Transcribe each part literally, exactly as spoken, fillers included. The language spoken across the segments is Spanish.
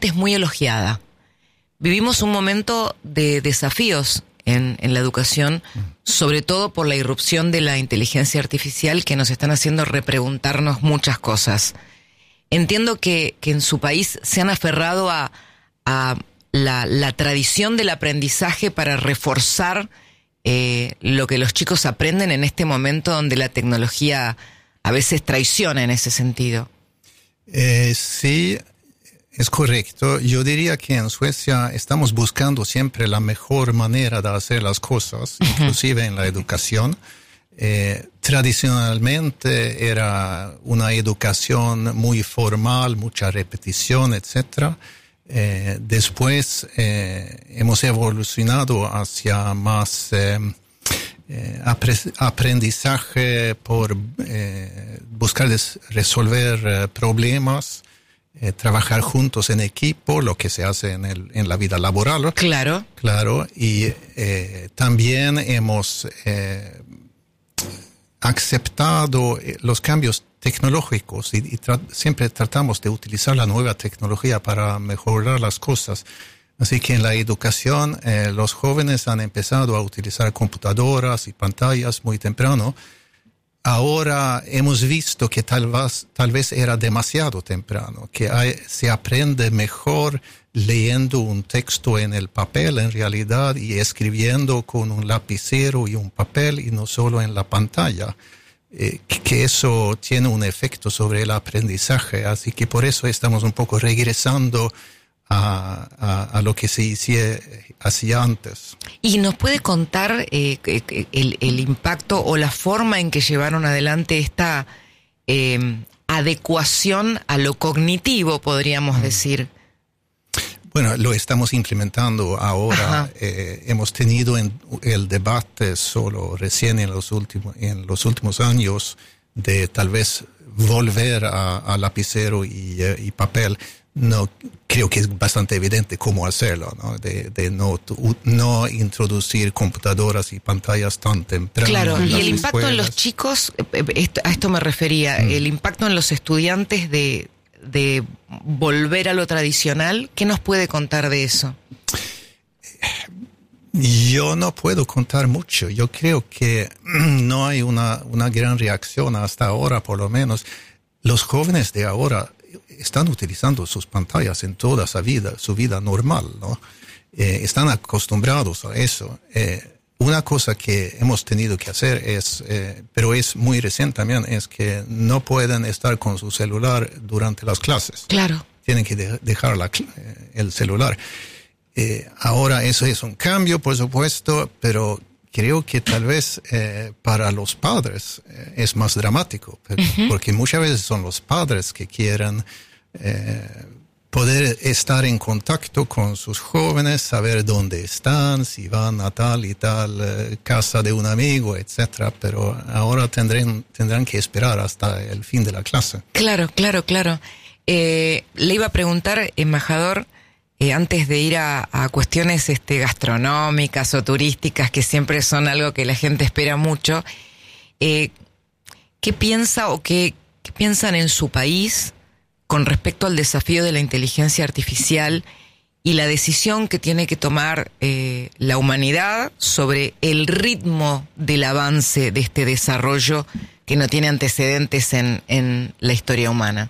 es muy elogiada. Vivimos un momento de desafíos en, en la educación, sobre todo por la irrupción de la inteligencia artificial que nos están haciendo repreguntarnos muchas cosas. Entiendo que, que en su país se han aferrado a, a la, la tradición del aprendizaje para reforzar eh, lo que los chicos aprenden en este momento donde la tecnología a veces traiciona en ese sentido. Eh, sí, es correcto. Yo diría que en Suecia estamos buscando siempre la mejor manera de hacer las cosas, uh-huh. inclusive en la educación. Eh, tradicionalmente era una educación muy formal, mucha repetición, etcétera. Eh, después eh, hemos evolucionado hacia más eh, eh, apre- aprendizaje por eh, buscar des- resolver eh, problemas, eh, trabajar juntos en equipo, lo que se hace en, el, en la vida laboral. Claro. Claro, y eh, también hemos eh, aceptado los cambios tecnológicos y, y tra- siempre tratamos de utilizar la nueva tecnología para mejorar las cosas. Así que en la educación eh, los jóvenes han empezado a utilizar computadoras y pantallas muy temprano. Ahora hemos visto que tal vez, tal vez era demasiado temprano, que hay, se aprende mejor leyendo un texto en el papel en realidad y escribiendo con un lapicero y un papel y no solo en la pantalla, eh, que eso tiene un efecto sobre el aprendizaje. Así que por eso estamos un poco regresando a, a, a lo que se hacía, hacía antes. ¿Y nos puede contar eh, el, el impacto o la forma en que llevaron adelante esta eh, adecuación a lo cognitivo, podríamos mm. decir? Bueno, lo estamos implementando ahora. Eh, hemos tenido en, el debate solo recién en los últimos, en los últimos años de tal vez volver a, a lapicero y, y papel. No, creo que es bastante evidente cómo hacerlo, ¿no? De, de no, no introducir computadoras y pantallas tan temprano. Claro, y el impacto escuelas. En los chicos, esto, a esto me refería, mm. el impacto en los estudiantes de, de volver a lo tradicional, ¿qué nos puede contar de eso? Yo no puedo contar mucho. Yo creo que no hay una, una gran reacción hasta ahora, por lo menos. Los jóvenes de ahora están utilizando sus pantallas en toda su vida, su vida normal, ¿no? Eh, están acostumbrados a eso. Eh, una cosa que hemos tenido que hacer es, eh, pero es muy reciente también, es que no pueden estar con su celular durante las clases. Claro. Tienen que de- dejar la, eh, el celular. Eh, ahora eso es un cambio, por supuesto, pero creo que tal vez eh, para los padres eh, es más dramático, pero, uh-huh. porque muchas veces son los padres que quieren eh, poder estar en contacto con sus jóvenes, saber dónde están, si van a tal y tal eh, casa de un amigo, etcétera. Pero ahora tendrán, tendrán que esperar hasta el fin de la clase. Claro, claro, claro. Eh, le iba a preguntar, embajador, Eh, antes de ir a, a cuestiones este, gastronómicas o turísticas, que siempre son algo que la gente espera mucho, eh, ¿qué piensa o qué, qué piensan en su país con respecto al desafío de la inteligencia artificial y la decisión que tiene que tomar eh, la humanidad sobre el ritmo del avance de este desarrollo que no tiene antecedentes en, en la historia humana?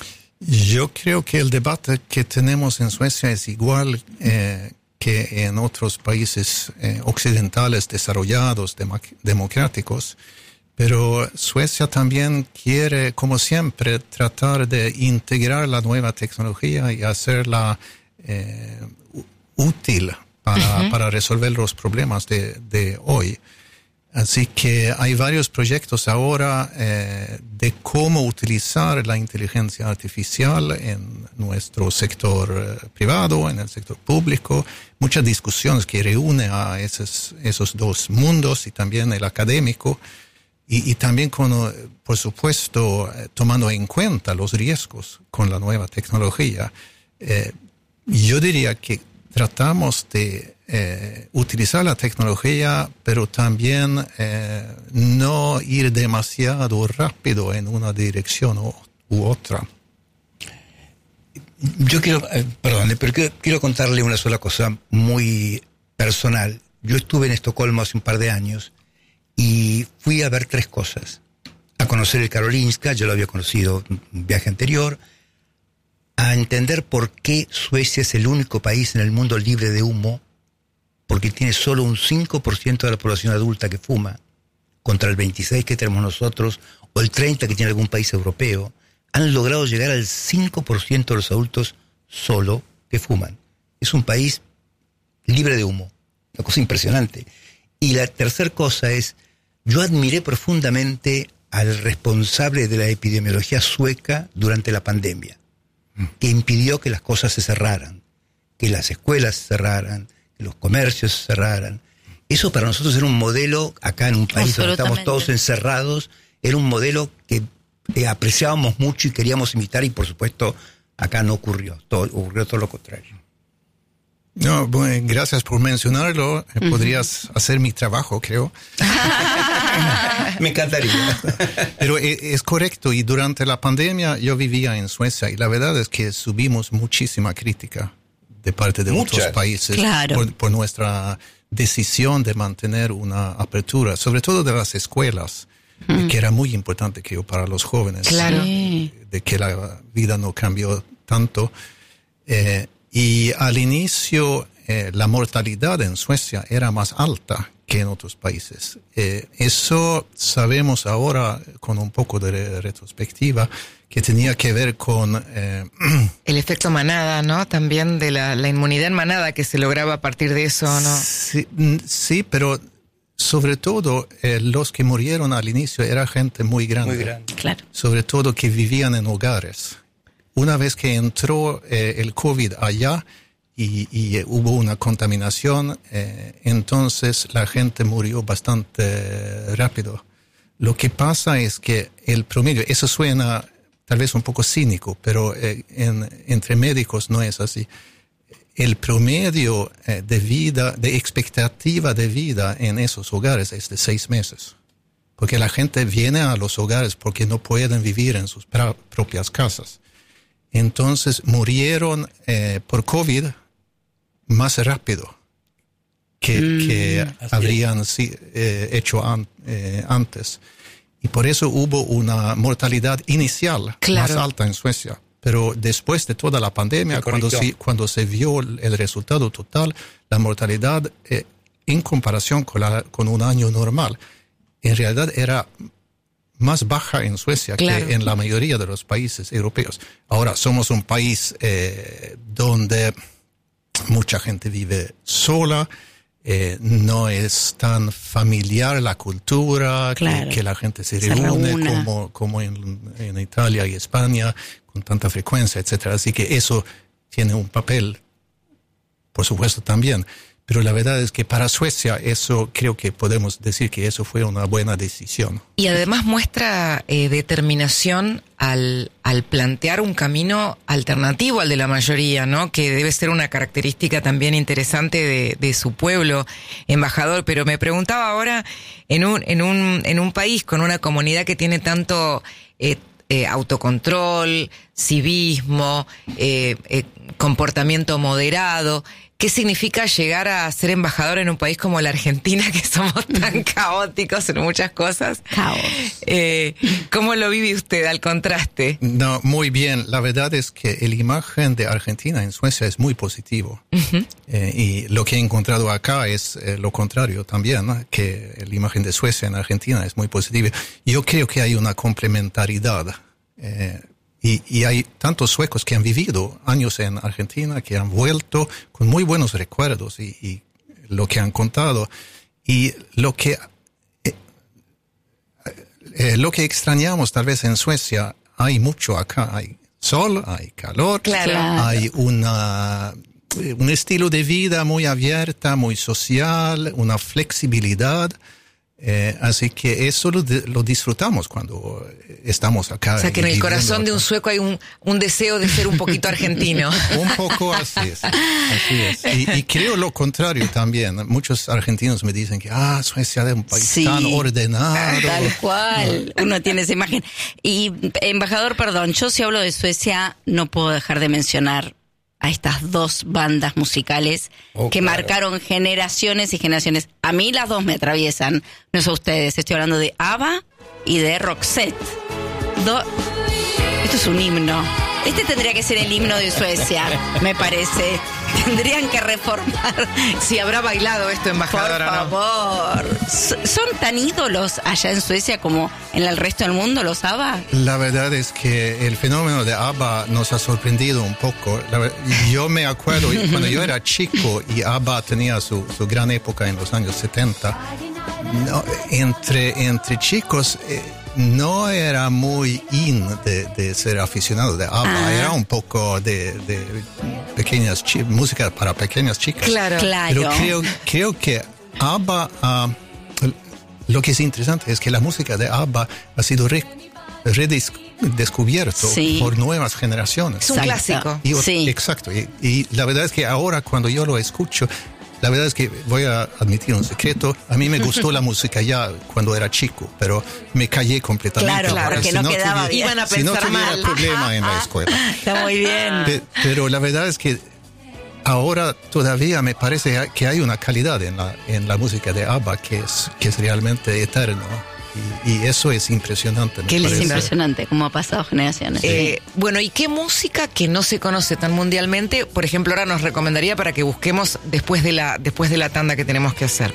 Yo creo que el debate que tenemos en Suecia es igual eh, que en otros países eh, occidentales desarrollados, dem- democráticos, pero Suecia también quiere, como siempre, tratar de integrar la nueva tecnología y hacerla eh, útil para, uh-huh. para resolver los problemas de, de hoy. Así que hay varios proyectos ahora eh, de cómo utilizar la inteligencia artificial en nuestro sector eh, privado, en el sector público. Muchas discusiones que reúnen a esos, esos dos mundos y también el académico. Y, y también, con, por supuesto, eh, tomando en cuenta los riesgos con la nueva tecnología. Eh, yo diría que tratamos de eh, utilizar la tecnología, pero también eh, no ir demasiado rápido en una dirección u, u otra. Yo quiero, eh, perdón, pero quiero, quiero contarle una sola cosa muy personal. Yo estuve en Estocolmo hace un par de años y fui a ver tres cosas. A conocer el Karolinska, yo lo había conocido en un viaje anterior. A entender por qué Suecia es el único país en el mundo libre de humo, porque tiene solo un cinco por ciento de la población adulta que fuma, contra el veintiséis por ciento que tenemos nosotros, o el treinta por ciento que tiene algún país europeo. Han logrado llegar al cinco por ciento de los adultos solo que fuman. Es un país libre de humo, una cosa impresionante. Y la tercera cosa es, yo admiré profundamente al responsable de la epidemiología sueca durante la pandemia, que impidió que las cosas se cerraran, que las escuelas se cerraran, que los comercios se cerraran. Eso para nosotros era un modelo, acá en un país donde estamos todos encerrados, era un modelo que eh, apreciábamos mucho y queríamos imitar, y por supuesto acá no ocurrió, todo, ocurrió todo lo contrario. No, bueno, gracias por mencionarlo. Uh-huh. Podrías hacer mi trabajo, creo. Me encantaría. Pero es, es correcto, y durante la pandemia yo vivía en Suecia y la verdad es que subimos muchísima crítica de parte de Muchas. otros países, claro, por, por nuestra decisión de mantener una apertura, sobre todo de las escuelas, uh-huh. que era muy importante, creo, para los jóvenes. Claro. De, de que la vida no cambió tanto. Eh, Y al inicio eh, la mortalidad en Suecia era más alta que en otros países. Eh, eso sabemos ahora con un poco de retrospectiva que tenía que ver con... Eh, el efecto manada, ¿no? También de la, la inmunidad en manada que se lograba a partir de eso, ¿no? Sí, sí, pero sobre todo eh, los que murieron al inicio era gente muy grande. Muy grande. Claro. Sobre todo que vivían en hogares. Una vez que entró eh, el COVID allá y, y hubo una contaminación, eh, entonces la gente murió bastante rápido. Lo que pasa es que el promedio, eso suena tal vez un poco cínico, pero eh, en, entre médicos no es así. El promedio eh, de vida, de expectativa de vida en esos hogares es de seis meses. Porque la gente viene a los hogares porque no pueden vivir en sus pra- propias casas. Entonces murieron eh, por COVID más rápido que, mm, que habrían sí, eh, hecho an, eh, antes. Y por eso hubo una mortalidad inicial claro. más alta en Suecia. Pero después de toda la pandemia, cuando se, cuando se vio el resultado total, la mortalidad eh, en comparación con, la, con un año normal, en realidad era más baja en Suecia claro. que en la mayoría de los países europeos. Ahora, somos un país eh, donde mucha gente vive sola, eh, no es tan familiar la cultura, claro. que, que la gente se, se reúne reúna. como, como en, en Italia y España con tanta frecuencia, etcétera. Así que eso tiene un papel, por supuesto, también. Pero la verdad es que para Suecia eso creo que podemos decir que eso fue una buena decisión. Y además muestra eh, determinación al, al plantear un camino alternativo al de la mayoría, ¿no? Que debe ser una característica también interesante de, de su pueblo, embajador. Pero me preguntaba ahora, en un, en un, en un país con una comunidad que tiene tanto eh, eh, autocontrol, civismo, eh, eh, comportamiento moderado, ¿qué significa llegar a ser embajador en un país como la Argentina, que somos tan caóticos en muchas cosas? Caos. Eh, ¿Cómo lo vive usted al contraste? No, muy bien. La verdad es que la imagen de Argentina en Suecia es muy positivo. Uh-huh. Eh, y lo que he encontrado acá es eh, lo contrario también, ¿no? Que la imagen de Suecia en Argentina es muy positiva. Yo creo que hay una complementariedad. Eh, Y, y hay tantos suecos que han vivido años en Argentina, que han vuelto con muy buenos recuerdos y, y lo que han contado. Y lo que, eh, eh, lo que extrañamos tal vez en Suecia, hay mucho acá. Hay sol, hay calor, claro. hay una, un estilo de vida muy abierta, muy social, una flexibilidad. Eh, así que eso lo, lo disfrutamos cuando estamos acá. O sea, que en el corazón acá. de un sueco hay un, un deseo de ser un poquito argentino. Un poco así es. Así es. Y, y creo lo contrario también. Muchos argentinos me dicen que, ah, Suecia es un país sí, tan ordenado. Tal cual. No. Uno tiene esa imagen. Y, embajador, perdón, yo si hablo de Suecia no puedo dejar de mencionar a estas dos bandas musicales oh, que claro. marcaron generaciones y generaciones. A mí las dos me atraviesan, no sé a ustedes, estoy hablando de ABBA y de Roxette. Do- Esto es un himno. Este tendría que ser el himno de Suecia, me parece. Tendrían que reformar. Si habrá bailado esto, embajadora. Por favor. ¿No? ¿Son tan ídolos allá en Suecia como en el resto del mundo los ABBA? La verdad es que el fenómeno de ABBA nos ha sorprendido un poco. La, yo me acuerdo cuando yo era chico y ABBA tenía su, su gran época en los años setenta. No, entre, entre chicos... Eh, no era muy in de, de ser aficionado de ABBA, ah. era un poco de, de pequeñas chi- música para pequeñas chicas. Claro, claro. Pero creo, creo que ABBA, uh, lo que es interesante es que la música de ABBA ha sido re, redescubierto sí. por nuevas generaciones. Es un clásico. Y, sí. Exacto. Y, y la verdad es que ahora cuando yo lo escucho, la verdad es que voy a admitir un secreto. A mí me gustó la música ya cuando era chico, pero me callé completamente. Claro, claro, que si no, no quedaba tuviera, bien. Iban a pensar si no tuviera mal. problema en la escuela. Está muy bien. Pe- pero la verdad es que ahora todavía me parece que hay una calidad en la, en la música de ABBA que es, que es realmente eterno. Y, y eso es impresionante. Qué es impresionante, como ha pasado generaciones. Eh, bueno, ¿y qué música que no se conoce tan mundialmente, por ejemplo, ahora nos recomendaría para que busquemos después de la, después de la tanda que tenemos que hacer?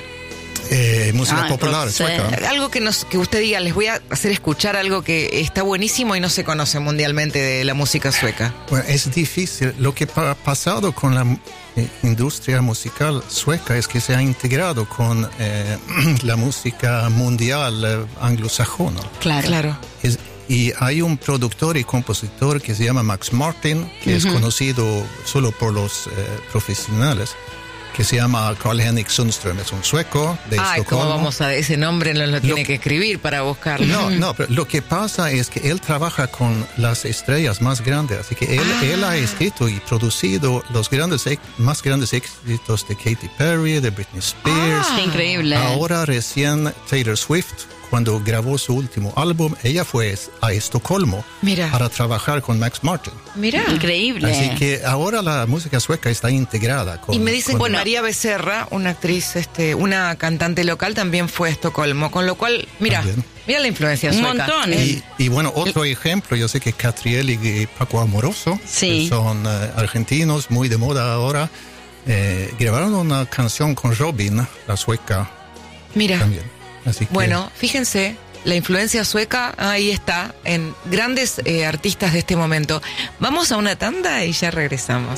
Eh, música ah, popular sueca. Algo que nos que usted diga, les voy a hacer escuchar algo que está buenísimo y no se conoce mundialmente de la música sueca. Bueno, es difícil. Lo que ha pasado con la eh, industria musical sueca es que se ha integrado con eh, la música mundial eh, anglosajona. Claro. Claro. Es, y hay un productor y compositor que se llama Max Martin, que uh-huh. es conocido solo por los eh, profesionales, que se llama Carl-Henrik Sundström, es un sueco de Ay, Estocolmo. ¿cómo vamos a ese nombre? No lo tiene lo, que escribir para buscarlo. No, no, pero lo que pasa es que él trabaja con las estrellas más grandes, así que él, ah. él ha escrito y producido los grandes, más grandes éxitos de Katy Perry, de Britney Spears. Ah, ¡qué increíble! Ahora recién Taylor Swift, cuando grabó su último álbum, ella fue a Estocolmo Mira. para trabajar con Max Martin. Mira, increíble. Así que ahora la música sueca está integrada con... Y me dicen, con bueno, María Becerra, una actriz, este, una cantante local, también fue a Estocolmo, con lo cual, mira, también. Mira la influencia sueca. Un montón. Y, y bueno, otro ejemplo, yo sé que Catriel y Paco Amoroso, sí. que son uh, argentinos, muy de moda ahora, eh, grabaron una canción con Robin, la sueca. Mira. También. Así que... Bueno, fíjense, la influencia sueca ahí está, en grandes eh, artistas de este momento. Vamos a una tanda y ya regresamos.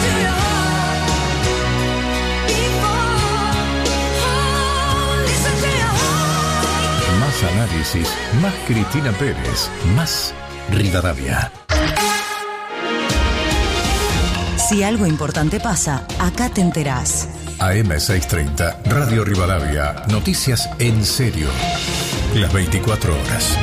Más análisis, más Cristina Pérez, más Rivadavia. Si algo importante pasa, acá te enterás. A eme seiscientos treinta, Radio Rivadavia, noticias en serio, las veinticuatro horas.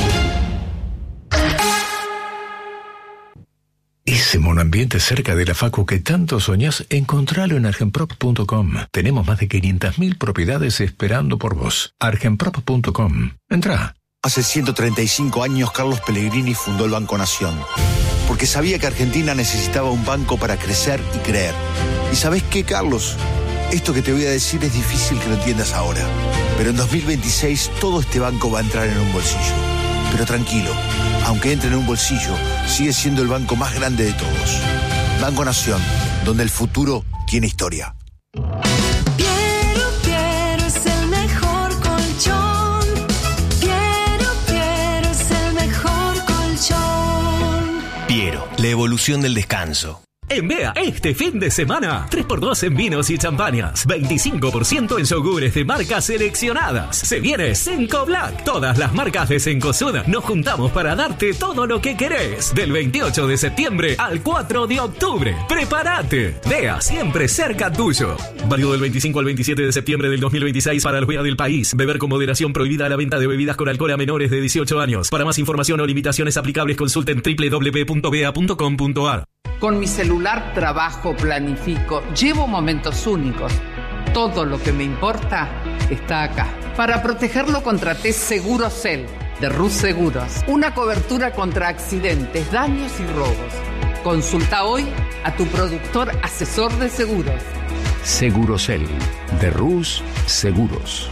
Ese monoambiente cerca de la Facu que tanto soñás, encontralo en argenprop punto com. Tenemos más de quinientas mil propiedades esperando por vos. argenprop punto com. Entrá. Hace ciento treinta y cinco años, Carlos Pellegrini fundó el Banco Nación, porque sabía que Argentina necesitaba un banco para crecer y creer. ¿Y sabés qué, Carlos? Esto que te voy a decir es difícil que lo entiendas ahora, pero en dos mil veintiséis todo este banco va a entrar en un bolsillo. Pero tranquilo, aunque entre en un bolsillo, sigue siendo el banco más grande de todos. Banco Nación, donde el futuro tiene historia. Piero, Piero es el mejor colchón. Piero, Piero es el mejor colchón. Piero, la evolución del descanso. En Bea, este fin de semana, tres por dos en vinos y champañas, veinticinco por ciento en yogures de marcas seleccionadas. Se viene Senco Black. Todas las marcas de Cencosud nos juntamos para darte todo lo que querés. Del veintiocho de septiembre al cuatro de octubre. ¡Prepárate! Bea, siempre cerca tuyo. Válido del veinticinco al veintisiete de septiembre del dos mil veintiséis para los Bea del país. Beber con moderación, prohibida la venta de bebidas con alcohol a menores de dieciocho años. Para más información o limitaciones aplicables, consulten doble u doble u doble u punto bea punto com punto a r. Con mi celular trabajo, planifico, llevo momentos únicos. Todo lo que me importa está acá. Para protegerlo contraté Segurocel de Rus Seguros. Una cobertura contra accidentes, daños y robos. Consulta hoy a tu productor asesor de seguros. Segurocel de Rus Seguros.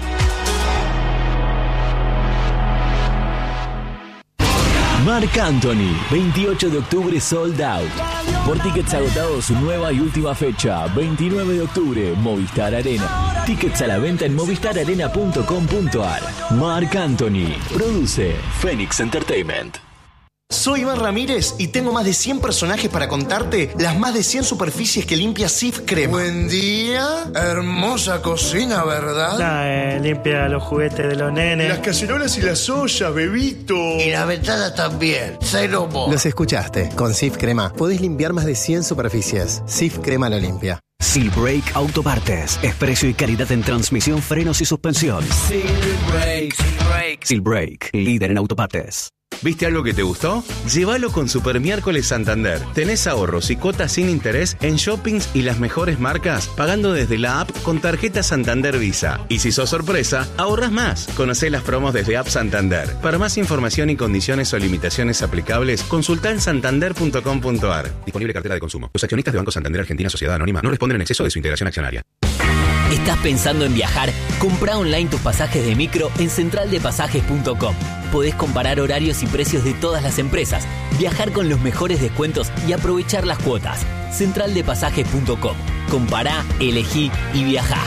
Marc Anthony, veintiocho de octubre sold out. Por tickets agotados, su nueva y última fecha, veintinueve de octubre, Movistar Arena. Tickets a la venta en movistar arena punto com punto a r. Marc Anthony, produce Phoenix Entertainment. Soy Iván Ramírez y tengo más de cien personajes para contarte las más de cien superficies que limpia Cif Crema. Buen día, hermosa cocina, ¿verdad? Nah, eh, limpia los juguetes de los nenes. Las cacerolas y las ollas, bebito. Y la ventana también, cero mo. Los escuchaste, con Cif Crema podés limpiar más de cien superficies. Cif Crema lo limpia. Silbrake Autopartes. Es precio y calidad en transmisión, frenos y suspensión. Silbrake. Silbrake. Silbrake, líder en autopartes. ¿Viste algo que te gustó? Llévalo con Super Miércoles Santander. Tenés ahorros y cuotas sin interés en shoppings y las mejores marcas, pagando desde la app con tarjeta Santander Visa. Y si sos sorpresa, ahorras más. Conocé las promos desde App Santander. Para más información y condiciones o limitaciones aplicables, consultá en santander punto com punto a r. Disponible cartera de consumo. Los accionistas de Banco Santander Argentina Sociedad Anónima no responden en exceso de su integración accionaria. ¿Estás pensando en viajar? Comprá online tus pasajes de micro en central de pasajes punto com. Podés comparar horarios y precios de todas las empresas, viajar con los mejores descuentos y aprovechar las cuotas. central de pasajes punto com. Compará, elegí y viajá.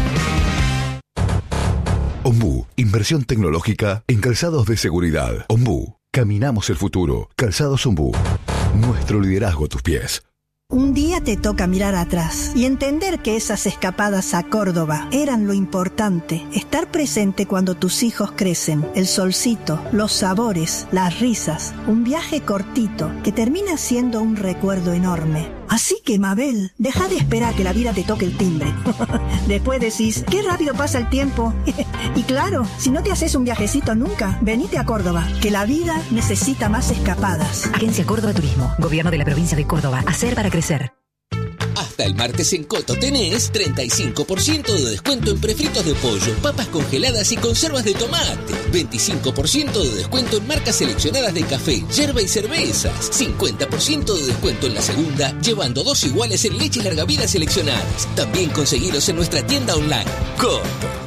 Ombú, inversión tecnológica en calzados de seguridad. Ombú, caminamos el futuro. Calzados Ombú, nuestro liderazgo a tus pies. Un día te toca mirar atrás y entender que esas escapadas a Córdoba eran lo importante. Estar presente cuando tus hijos crecen, el solcito, los sabores, las risas. Un viaje cortito que termina siendo un recuerdo enorme. Así que, Mabel, deja de esperar que la vida te toque el timbre. Después decís, qué rápido pasa el tiempo. Y claro, si no te haces un viajecito nunca, venite a Córdoba, que la vida necesita más escapadas. Agencia Córdoba Turismo, Gobierno de la Provincia de Córdoba. Hacer para crecer. Hasta el martes en Coto tenés treinta y cinco por ciento de descuento en prefritos de pollo, papas congeladas y conservas de tomate. veinticinco por ciento de descuento en marcas seleccionadas de café, yerba y cervezas. cincuenta por ciento de descuento en la segunda, llevando dos iguales en leche y larga vida seleccionadas. También conseguiros en nuestra tienda online. Coto.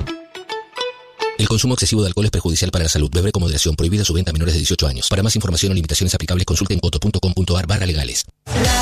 El consumo excesivo de alcohol es perjudicial para la salud. Beber con moderación. Prohibida su venta a menores de dieciocho años. Para más información o limitaciones aplicables, consulte en coto punto com punto a r barra legales.